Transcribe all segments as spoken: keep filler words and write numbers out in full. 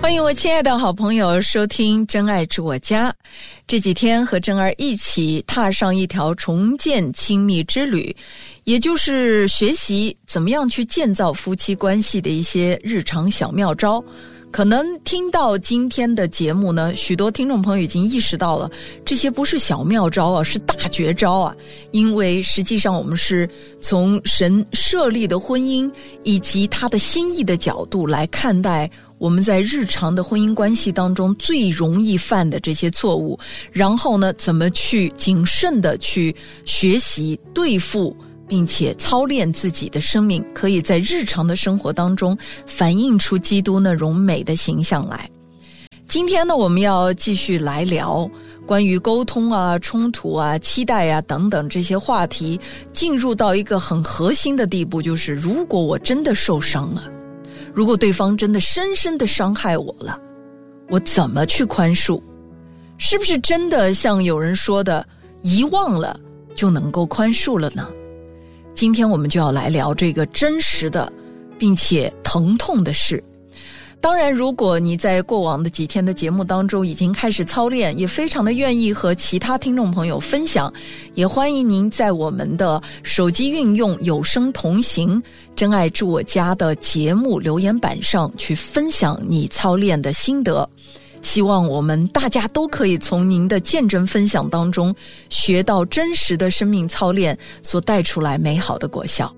欢迎我亲爱的好朋友收听真爱住我家。这几天和真儿一起踏上一条重建亲密之旅，也就是学习怎么样去建造夫妻关系的一些日常小妙招。可能听到今天的节目呢，许多听众朋友已经意识到了，这些不是小妙招啊，是大绝招啊。因为实际上我们是从神设立的婚姻以及他的心意的角度来看待我们在日常的婚姻关系当中最容易犯的这些错误，然后呢，怎么去谨慎的去学习对付并且操练自己的生命，可以在日常的生活当中反映出基督那荣美的形象来。今天呢，我们要继续来聊关于沟通啊、冲突啊、期待啊等等这些话题，进入到一个很核心的地步，就是如果我真的受伤了，如果对方真的深深的伤害我了，我怎么去宽恕？是不是真的像有人说的，遗忘了就能够宽恕了呢？今天我们就要来聊这个真实的并且疼痛的事。当然，如果你在过往的几天的节目当中已经开始操练，也非常的愿意和其他听众朋友分享，也欢迎您在我们的手机运用有声同行真爱住我家的节目留言板上去分享你操练的心得。希望我们大家都可以从您的见证分享当中学到真实的生命操练所带出来美好的果效。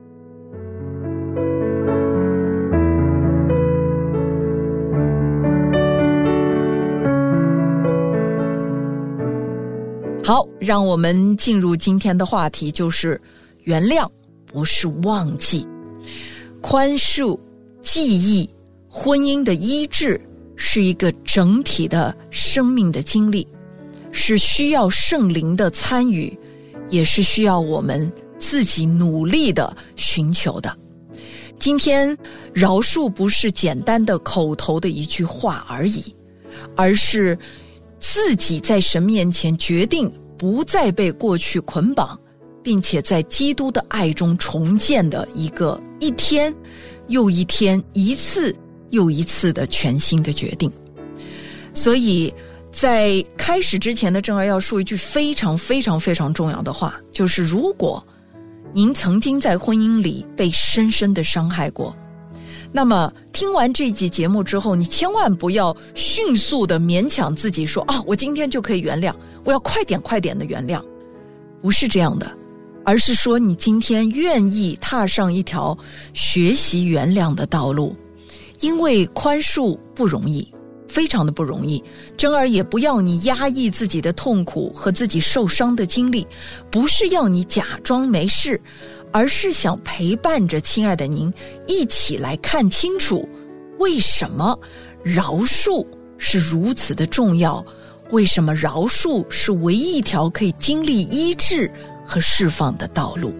好，让我们进入今天的话题，就是原谅不是忘记。宽恕、记忆、婚姻的医治是一个整体的生命的经历，是需要圣灵的参与，也是需要我们自己努力的寻求的。今天饶恕不是简单的口头的一句话而已，而是自己在神面前决定不再被过去捆绑，并且在基督的爱中重建的一个一天又一天、一次又一次的全新的决定。所以在开始之前的正儿要说一句非常非常非常重要的话，就是如果您曾经在婚姻里被深深的伤害过，那么听完这集节目之后，你千万不要迅速的勉强自己说啊，我今天就可以原谅，我要快点快点的原谅。不是这样的，而是说你今天愿意踏上一条学习原谅的道路。因为宽恕不容易，非常的不容易。真儿也不要你压抑自己的痛苦和自己受伤的经历，不是要你假装没事，而是想陪伴着亲爱的您一起来看清楚，为什么饶恕是如此的重要，为什么饶恕是唯一一条可以经历医治和释放的道路。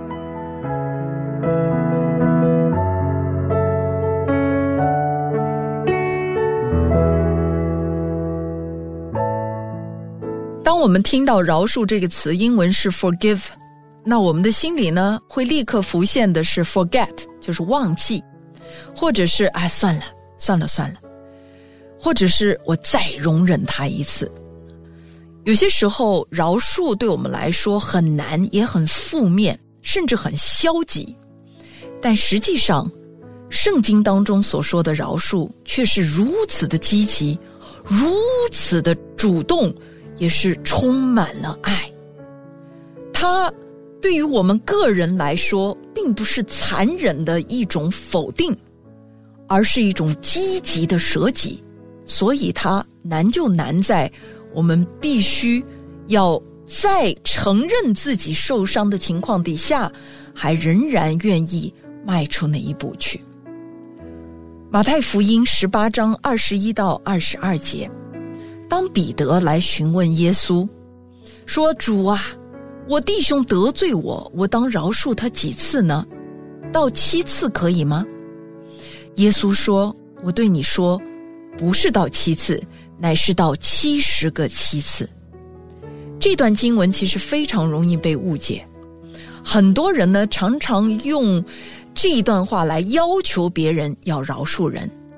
当我们听到饶恕这个词，英文是 forgive， 那我们的心里呢会立刻浮现的是 forget， 就是忘记，或者是哎算了算了算了，或者是我再容忍他一次。有些时候饶恕对我们来说很难，也很负面，甚至很消极。但实际上圣经当中所说的饶恕却是如此的积极，如此的主动，也是充满了爱。它对于我们个人来说并不是残忍的一种否定，而是一种积极的舍己。所以它难就难在我们必须要在承认自己受伤的情况底下，还仍然愿意迈出那一步去。马太福音十八章二十一到二十二节，当彼得来询问耶稣说，主啊，我弟兄得罪我，我当饶恕他几次呢？到七次可以吗？耶稣说，我对你说，不是到七次，乃是到七十个七次。这段经文其实非常容易被误解，很多人呢常常用这一段话来要求别人要饶恕人，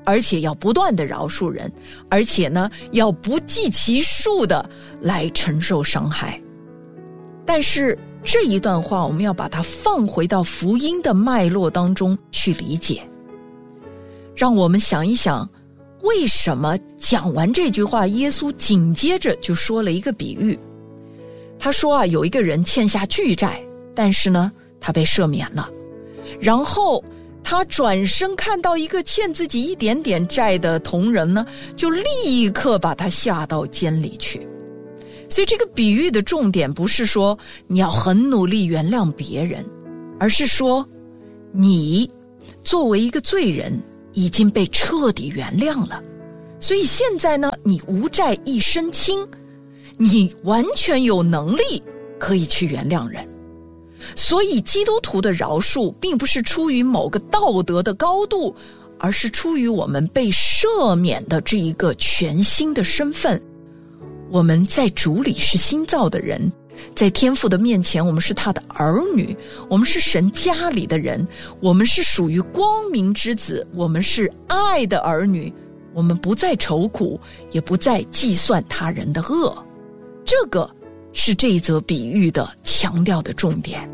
而且要不断的饶恕人，而且呢要不计其数的来承受伤害。但是这一段话我们要把它放回到福音的脉络当中去理解。让我们想一想，为什么讲完这句话，耶稣紧接着就说了一个比喻。他说啊，有一个人欠下巨债，但是呢他被赦免了，然后他转身看到一个欠自己一点点债的同人呢，就立刻把他下到监里去。所以这个比喻的重点不是说你要很努力原谅别人，而是说你作为一个罪人已经被彻底原谅了，所以现在呢你无债一身轻，你完全有能力可以去原谅人。所以基督徒的饶恕并不是出于某个道德的高度，而是出于我们被赦免的这一个全新的身份。我们在主里是新造的人，在天父的面前我们是他的儿女，我们是神家里的人，我们是属于光明之子，我们是爱的儿女，我们不再愁苦，也不再计算他人的恶。这个是这一则比喻的强调的重点。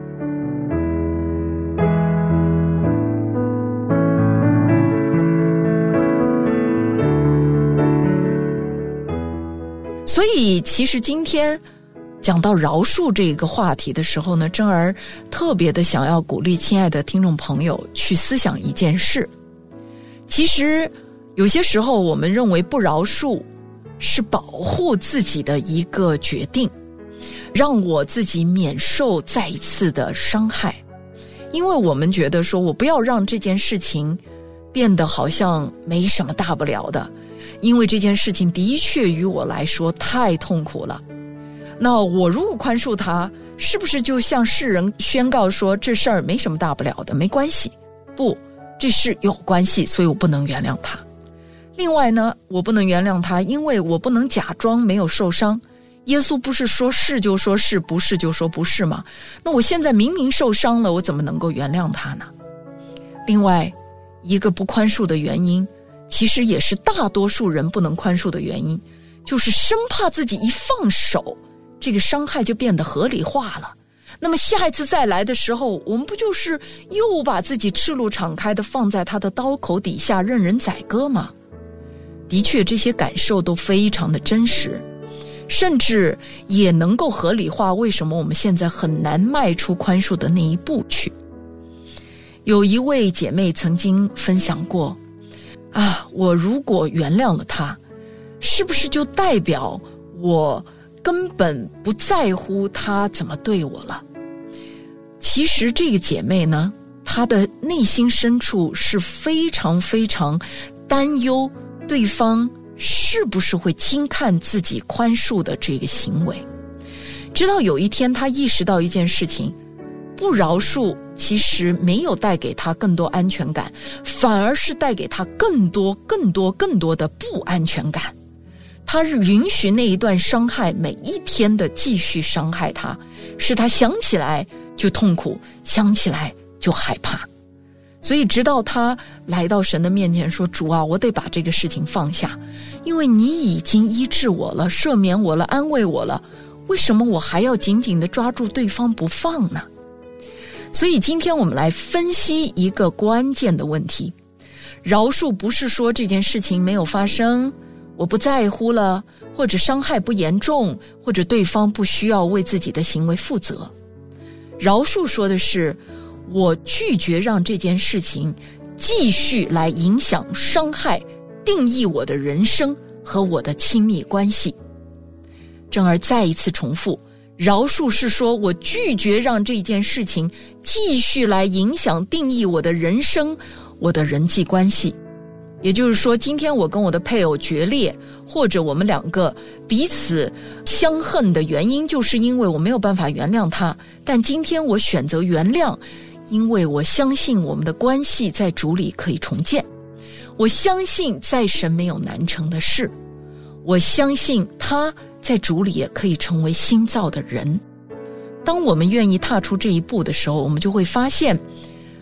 所以其实今天讲到饶恕这个话题的时候呢，珍儿特别的想要鼓励亲爱的听众朋友去思想一件事。其实有些时候我们认为不饶恕是保护自己的一个决定，让我自己免受再一次的伤害，因为我们觉得说我不要让这件事情变得好像没什么大不了的，因为这件事情的确于我来说太痛苦了。那我如果宽恕他，是不是就向世人宣告说这事儿没什么大不了的，没关系？不，这事有关系，所以我不能原谅他。另外呢，我不能原谅他，因为我不能假装没有受伤。耶稣不是说是就说是，不是就说不是吗？那我现在明明受伤了，我怎么能够原谅他呢？另外一个不宽恕的原因，其实也是大多数人不能宽恕的原因，就是生怕自己一放手，这个伤害就变得合理化了。那么下一次再来的时候，我们不就是又把自己赤露敞开的放在他的刀口底下任人宰割吗？的确这些感受都非常的真实，甚至也能够合理化为什么我们现在很难迈出宽恕的那一步去。有一位姐妹曾经分享过啊，我如果原谅了他，是不是就代表我根本不在乎他怎么对我了？其实这个姐妹呢，她的内心深处是非常非常担忧对方是不是会轻看自己宽恕的这个行为。直到有一天她意识到一件事情，不饶恕其实没有带给她更多安全感，反而是带给她更多更多更多的不安全感。她允许那一段伤害每一天的继续伤害她，使她想起来就痛苦，想起来就害怕。所以直到她来到神的面前说，主啊，我得把这个事情放下，因为你已经医治我了，赦免我了，安慰我了，为什么我还要紧紧地抓住对方不放呢？所以今天我们来分析一个关键的问题。饶恕不是说这件事情没有发生，我不在乎了，或者伤害不严重，或者对方不需要为自己的行为负责。饶恕说的是，我拒绝让这件事情继续来影响、伤害、定义我的人生和我的亲密关系。正而再一次重复，饶恕是说我拒绝让这件事情继续来影响、定义我的人生、我的人际关系。也就是说，今天我跟我的配偶决裂，或者我们两个彼此相恨的原因，就是因为我没有办法原谅他。但今天我选择原谅，因为我相信我们的关系在主里可以重建，我相信在神没有难成的事，我相信他在主里也可以成为新造的人。当我们愿意踏出这一步的时候，我们就会发现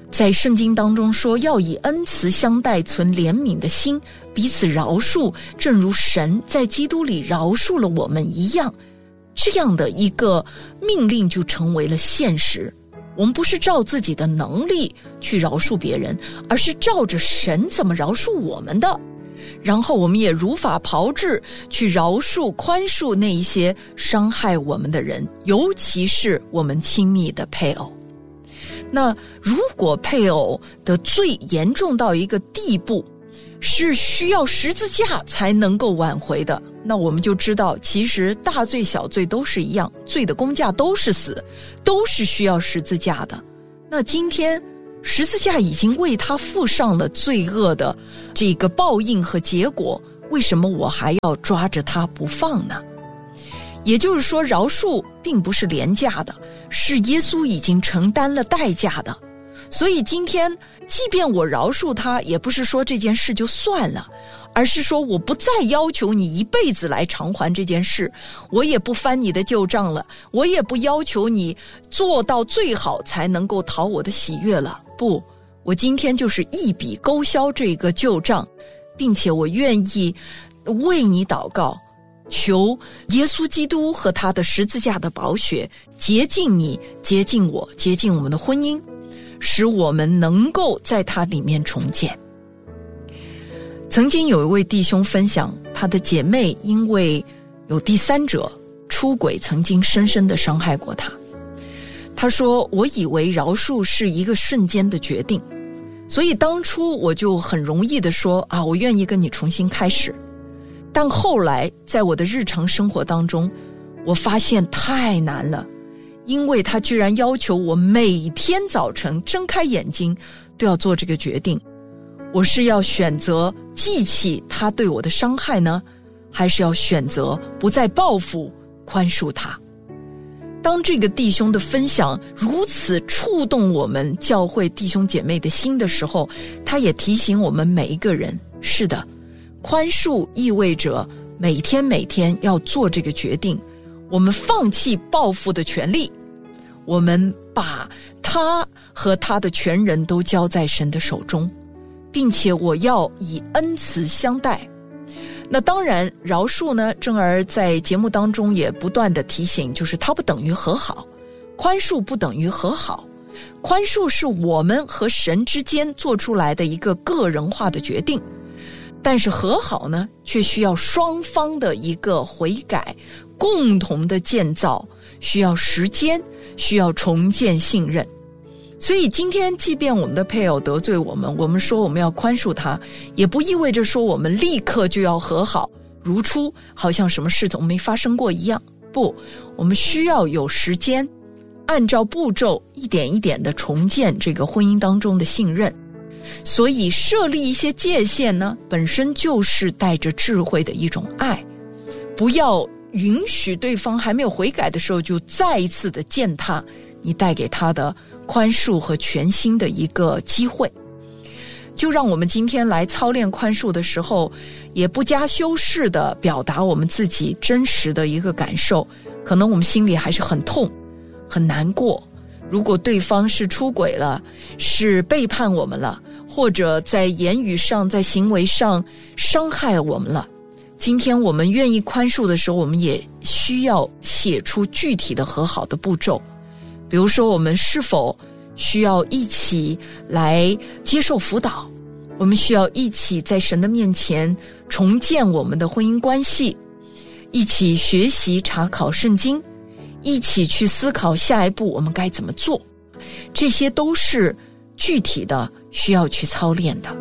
在圣经当中说，要以恩慈相待，存怜悯的心，彼此饶恕，正如神在基督里饶恕了我们一样。这样的一个命令就成为了现实。我们不是照自己的能力去饶恕别人，而是照着神怎么饶恕我们的，然后我们也如法炮制去饶恕宽恕那一些伤害我们的人，尤其是我们亲密的配偶。那如果配偶的罪严重到一个地步，是需要十字架才能够挽回的，那我们就知道其实大罪小罪都是一样，罪的工价都是死，都是需要十字架的。那今天十字架已经为他付上了罪恶的这个报应和结果，为什么我还要抓着他不放呢？也就是说，饶恕并不是廉价的，是耶稣已经承担了代价的。所以今天即便我饶恕他，也不是说这件事就算了，而是说我不再要求你一辈子来偿还这件事，我也不翻你的旧账了，我也不要求你做到最好才能够讨我的喜悦了。不，我今天就是一笔勾销这个旧账，并且我愿意为你祷告，求耶稣基督和他的十字架的宝血洁净你，洁净我，洁净我们的婚姻，使我们能够在他里面重建。曾经有一位弟兄分享，他的姐妹因为有第三者出轨，曾经深深地伤害过他。他说，我以为饶恕是一个瞬间的决定，所以当初我就很容易地说啊，我愿意跟你重新开始。但后来在我的日常生活当中，我发现太难了，因为他居然要求我每天早晨睁开眼睛都要做这个决定。我是要选择记起他对我的伤害呢，还是要选择不再报复，宽恕他？当这个弟兄的分享如此触动我们教会弟兄姐妹的心的时候，他也提醒我们每一个人，是的，宽恕意味着每天每天要做这个决定，我们放弃报复的权利，我们把他和他的全人都交在神的手中，并且我要以恩慈相待。那当然饶恕呢，正儿在节目当中也不断的提醒，就是它不等于和好，宽恕不等于和好，宽恕是我们和神之间做出来的一个个人化的决定，但是和好呢，却需要双方的一个悔改，共同的建造，需要时间，需要重建信任。所以今天即便我们的配偶得罪我们，我们说我们要宽恕他，也不意味着说我们立刻就要和好如初，好像什么事都没发生过一样。不，我们需要有时间，按照步骤一点一点的重建这个婚姻当中的信任。所以设立一些界限呢，本身就是带着智慧的一种爱，不要允许对方还没有悔改的时候就再一次的践踏你带给他的宽恕和全新的一个机会。就让我们今天来操练宽恕的时候，也不加修饰的表达我们自己真实的一个感受，可能我们心里还是很痛很难过，如果对方是出轨了，是背叛我们了，或者在言语上在行为上伤害我们了，今天我们愿意宽恕的时候，我们也需要写出具体的和好的步骤。比如说我们是否需要一起来接受辅导，我们需要一起在神的面前重建我们的婚姻关系，一起学习查考圣经，一起去思考下一步我们该怎么做，这些都是具体的需要去操练的。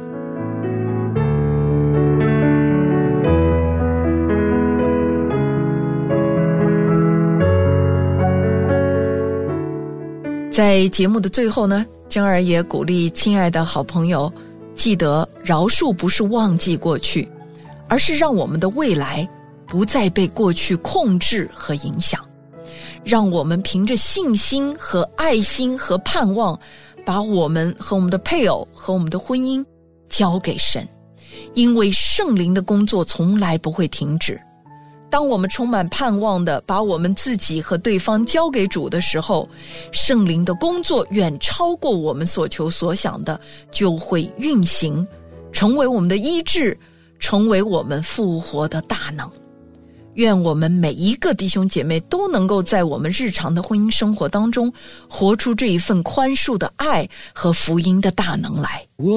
在节目的最后呢，珍儿也鼓励亲爱的好朋友，记得饶恕不是忘记过去，而是让我们的未来不再被过去控制和影响，让我们凭着信心和爱心和盼望，把我们和我们的配偶和我们的婚姻交给神，因为圣灵的工作从来不会停止。 当我们充满盼望的把我们自己和对方交给主的时候，圣灵的工作远超过我们所求所想的，就会运行，成为我们的医治，成为我们复活的大能。愿我们每一个弟兄姐妹都能够在我们日常的婚姻生活当中活出这一份宽恕的爱和福音的大能来。